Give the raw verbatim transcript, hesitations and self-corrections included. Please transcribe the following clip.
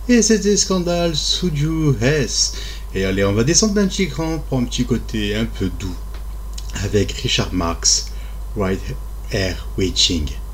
Et c'était Scandal Studio S. Et allez, on va descendre d'un petit cran pour un petit côté un peu doux avec Richard Marx, Right Air Waiting.